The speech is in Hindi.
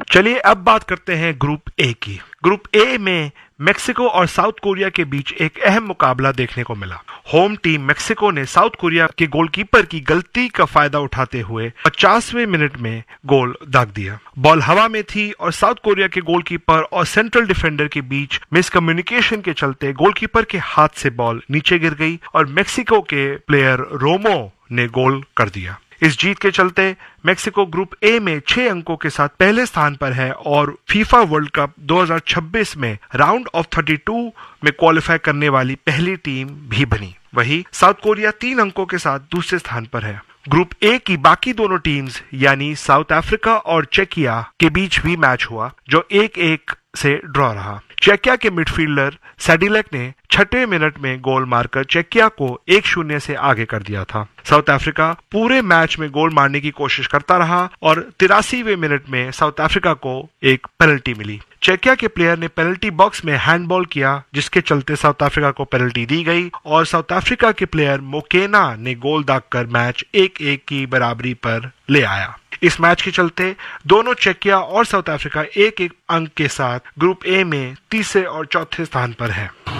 चलिए अब बात करते हैं ग्रुप ए की। ग्रुप ए में मेक्सिको और साउथ कोरिया के बीच एक अहम मुकाबला देखने को मिला। होम टीम मेक्सिको ने साउथ कोरिया के गोलकीपर की गलती का फायदा उठाते हुए 50वें मिनट में गोल दाग दिया। बॉल हवा में थी और साउथ कोरिया के गोलकीपर और सेंट्रल डिफेंडर के बीच मिसकम्युनिकेशन के चलते गोलकीपर के हाथ से बॉल नीचे गिर गई और मेक्सिको के प्लेयर रोमो ने गोल कर दिया। इस जीत के चलते मेक्सिको ग्रुप ए में 6 अंकों के साथ पहले स्थान पर है और फीफा वर्ल्ड कप 2026 में राउंड ऑफ 32 में क्वालिफाई करने वाली पहली टीम भी बनी। वहीं साउथ कोरिया 3 अंकों के साथ दूसरे स्थान पर है। ग्रुप ए की बाकी दोनों टीम्स यानी साउथ अफ्रीका और चेकिया के बीच भी मैच हुआ जो 1-1 से ड्रॉ रहा। चेकिया के मिडफील्डर सैडिलेक ने 6वें मिनट में गोल मारकर चेकिया को 1-0 से आगे कर दिया था। साउथ अफ्रीका पूरे मैच में गोल मारने की कोशिश करता रहा और 83वें मिनट में साउथ अफ्रीका को एक पेनल्टी मिली। चेकिया के प्लेयर ने पेनल्टी बॉक्स में हैंडबॉल किया जिसके चलते साउथ अफ्रीका को पेनल्टी दी गई और साउथ अफ्रीका के प्लेयर मोकेना ने गोल दागकर मैच 1-1 की बराबरी पर ले आया। इस मैच के चलते दोनों चेकिया और साउथ अफ्रीका 1-1 अंक के साथ ग्रुप ए में तीसरे और चौथे स्थान पर है।